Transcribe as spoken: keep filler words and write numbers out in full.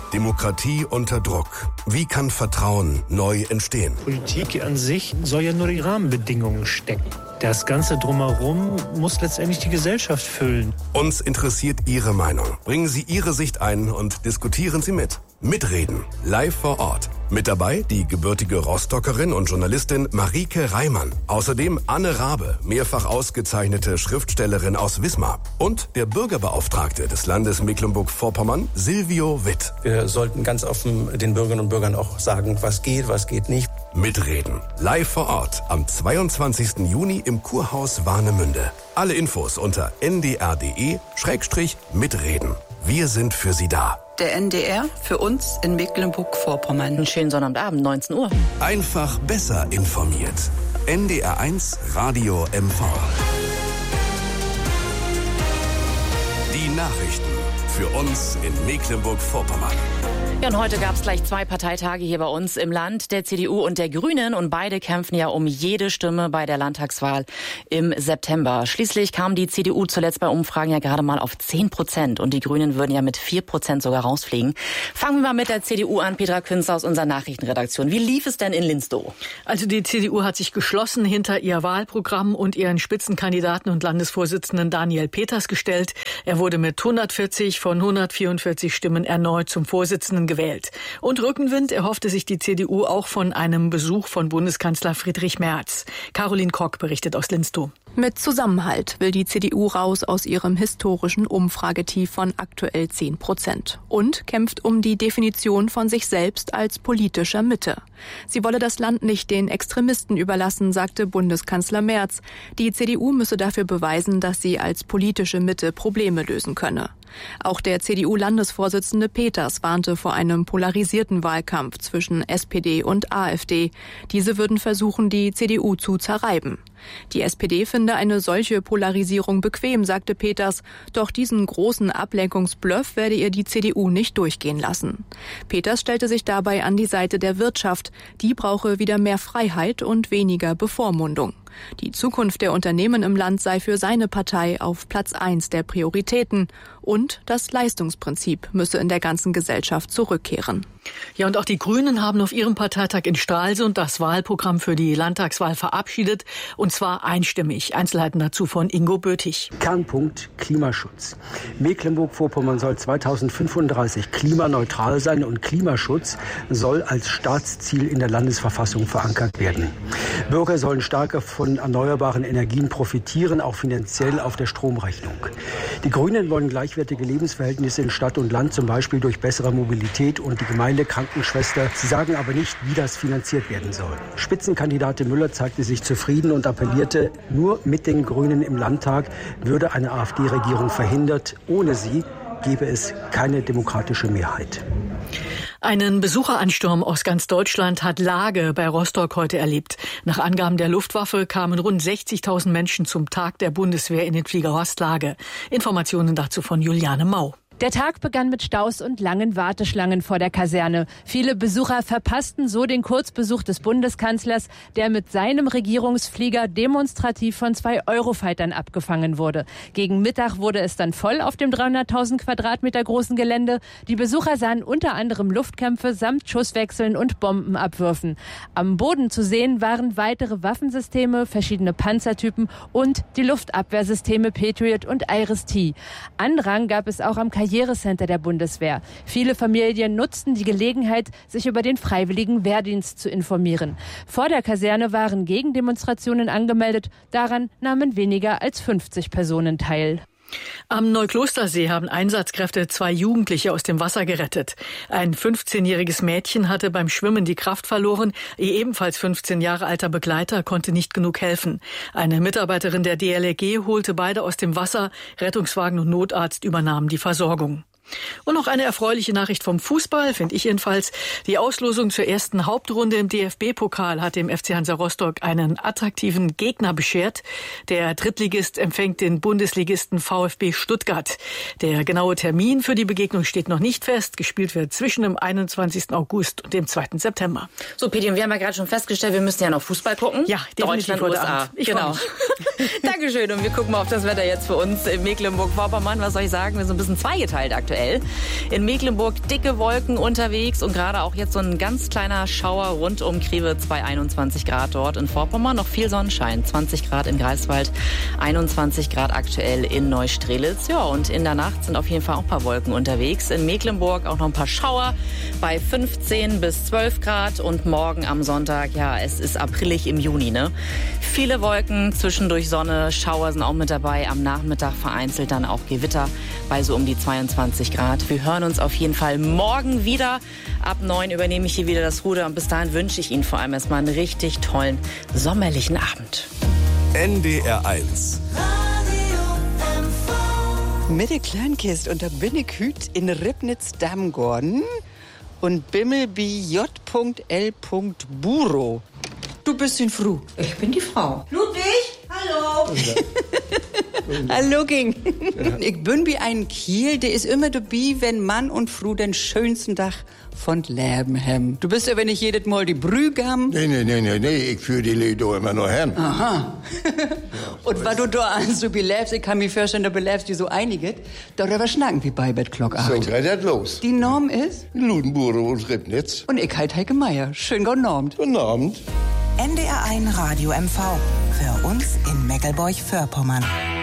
Demokratie unter Druck. Wie kann Vertrauen neu entstehen? Politik an sich soll ja nur die Rahmenbedingungen stecken. Das Ganze drumherum muss letztendlich die Gesellschaft füllen. Uns interessiert Ihre Meinung. Bringen Sie Ihre Sicht ein und diskutieren Sie mit. Mitreden. Live vor Ort. Mit dabei die gebürtige Rostockerin und Journalistin Marike Reimann. Außerdem Anne Rabe, mehrfach ausgezeichnete Schriftstellerin aus Wismar. Und der Bürgerbeauftragte des Landes Mecklenburg-Vorpommern, Silvio Witt. Wir sollten ganz offen den Bürgerinnen und Bürgern auch sagen, was geht, was geht nicht. Mitreden. Live vor Ort am zweiundzwanzigsten Juni im Kurhaus Warnemünde. Alle Infos unter n d r punkt d e Schrägstrich mitreden. Wir sind für Sie da. Der N D R für uns in Mecklenburg-Vorpommern. Einen schönen Sonnabendabend, neunzehn Uhr. Einfach besser informiert. N D R eins Radio M V. Die Nachrichten für uns in Mecklenburg-Vorpommern. Ja, und heute gab es gleich zwei Parteitage hier bei uns im Land, der C D U und der Grünen. Und beide kämpfen ja um jede Stimme bei der Landtagswahl im September. Schließlich kam die C D U zuletzt bei Umfragen ja gerade mal auf zehn Prozent. Und die Grünen würden ja mit vier Prozent sogar rausfliegen. Fangen wir mal mit der C D U an. Petra Künzer aus unserer Nachrichtenredaktion. Wie lief es denn in Linstow? Also die C D U hat sich geschlossen hinter ihr Wahlprogramm und ihren Spitzenkandidaten und Landesvorsitzenden Daniel Peters gestellt. Er wurde mit hundertvierzig von hundertvierundvierzig Stimmen erneut zum Vorsitzenden gewählt. Und Rückenwind erhoffte sich die C D U auch von einem Besuch von Bundeskanzler Friedrich Merz. Caroline Kock berichtet aus Linstow. Mit Zusammenhalt will die C D U raus aus ihrem historischen Umfragetief von aktuell zehn Prozent und kämpft um die Definition von sich selbst als politischer Mitte. Sie wolle das Land nicht den Extremisten überlassen, sagte Bundeskanzler Merz. Die C D U müsse dafür beweisen, dass sie als politische Mitte Probleme lösen könne. Auch der C D U-Landesvorsitzende Peters warnte vor einem polarisierten Wahlkampf zwischen S P D und A f D. Diese würden versuchen, die C D U zu zerreiben. Die S P D finde eine solche Polarisierung bequem, sagte Peters. Doch diesen großen Ablenkungsbluff werde ihr die C D U nicht durchgehen lassen. Peters stellte sich dabei an die Seite der Wirtschaft. Die brauche wieder mehr Freiheit und weniger Bevormundung. Die Zukunft der Unternehmen im Land sei für seine Partei auf Platz eins der Prioritäten. Und das Leistungsprinzip müsse in der ganzen Gesellschaft zurückkehren. Ja, und auch die Grünen haben auf ihrem Parteitag in Stralsund das Wahlprogramm für die Landtagswahl verabschiedet. Und zwar einstimmig. Einzelheiten dazu von Ingo Böthig. Kernpunkt Klimaschutz. Mecklenburg-Vorpommern soll zweitausendfünfunddreißig klimaneutral sein und Klimaschutz soll als Staatsziel in der Landesverfassung verankert werden. Bürger sollen stärker von erneuerbaren Energien profitieren, auch finanziell auf der Stromrechnung. Die Grünen wollen gleichwertige Lebensverhältnisse in Stadt und Land, zum Beispiel durch bessere Mobilität und die Gemeindekrankenschwester. Sie sagen aber nicht, wie das finanziert werden soll. Spitzenkandidatin Müller zeigte sich zufrieden und appellierte, nur mit den Grünen im Landtag würde eine A f D-Regierung verhindert. Ohne sie gäbe es keine demokratische Mehrheit. Einen Besucheransturm aus ganz Deutschland hat Lage bei Rostock heute erlebt. Nach Angaben der Luftwaffe kamen rund sechzigtausend Menschen zum Tag der Bundeswehr in den Flieger Rostlage. Informationen dazu von Juliane Mau. Der Tag begann mit Staus und langen Warteschlangen vor der Kaserne. Viele Besucher verpassten so den Kurzbesuch des Bundeskanzlers, der mit seinem Regierungsflieger demonstrativ von zwei Eurofightern abgefangen wurde. Gegen Mittag wurde es dann voll auf dem dreihunderttausend Quadratmeter großen Gelände. Die Besucher sahen unter anderem Luftkämpfe samt Schusswechseln und Bombenabwürfen. Am Boden zu sehen waren weitere Waffensysteme, verschiedene Panzertypen und die Luftabwehrsysteme Patriot und Iris-T. Andrang gab es auch am Karrierecenter der Bundeswehr. Viele Familien nutzten die Gelegenheit, sich über den freiwilligen Wehrdienst zu informieren. Vor der Kaserne waren Gegendemonstrationen angemeldet. Daran nahmen weniger als fünfzig Personen teil. Am Neuklostersee haben Einsatzkräfte zwei Jugendliche aus dem Wasser gerettet. Ein fünfzehnjähriges Mädchen hatte beim Schwimmen die Kraft verloren. Ihr ebenfalls fünfzehn Jahre alter Begleiter konnte nicht genug helfen. Eine Mitarbeiterin der D L R G holte beide aus dem Wasser. Rettungswagen und Notarzt übernahmen die Versorgung. Und noch eine erfreuliche Nachricht vom Fußball, finde ich jedenfalls. Die Auslosung zur ersten Hauptrunde im D F B-Pokal hat dem F C Hansa Rostock einen attraktiven Gegner beschert. Der Drittligist empfängt den Bundesligisten VfB Stuttgart. Der genaue Termin für die Begegnung steht noch nicht fest. Gespielt wird zwischen dem einundzwanzigsten August und dem zweiten September. So, Peti, wir haben ja gerade schon festgestellt, wir müssen ja noch Fußball gucken. Ja, Deutschland, heute U S A. Abend. Ich genau. Dankeschön. Und wir gucken mal auf das Wetter jetzt für uns in Mecklenburg-Vorpommern. Was soll ich sagen? Wir sind ein bisschen zweigeteilt aktuell. aktuell. In Mecklenburg dicke Wolken unterwegs und gerade auch jetzt so ein ganz kleiner Schauer rund um Kriwitz bei einundzwanzig Grad dort. In Vorpommern noch viel Sonnenschein, zwanzig Grad in Greifswald, einundzwanzig Grad aktuell in Neustrelitz. Ja, und in der Nacht sind auf jeden Fall auch ein paar Wolken unterwegs. In Mecklenburg auch noch ein paar Schauer bei fünfzehn bis zwölf Grad und morgen am Sonntag, ja, es ist aprilig im Juni, ne? Viele Wolken, zwischendurch Sonne, Schauer sind auch mit dabei. Am Nachmittag vereinzelt dann auch Gewitter bei so um die zweiundzwanzig Grad. Wir hören uns auf jeden Fall morgen wieder. Ab neun übernehme ich hier wieder das Ruder und bis dahin wünsche ich Ihnen vor allem erstmal einen richtig tollen sommerlichen Abend. N D R eins. Mit der Kleinkist und da bin ich hüt in Ribnitz-Dammgorden und bimmel bi j l buro. Du bist in Fru. Ich bin die Frau. Ludwig, hallo. Hallo, Ging. Ich bin wie ein Kiel, der ist immer dabei, wenn Mann und Frau den schönsten Tag von Leben haben. Du bist aber nicht jedes Mal die Brügam. Nee, nee, nee, nee, nee, ich führe die Leute immer nur hin. Aha. Und was du da an so belebst, ich kann mir vorstellen, du belebst die so einiges, darüber schnacken wir bei Bett Glock acht. So geht das los. Die Norm ist? Ludenburo und Ribnitz. Und ich halt Heike Meier. Schönen guten Abend. Guten Abend. N D R eins Radio M V. Für uns in Meckelburg-Vorpommern.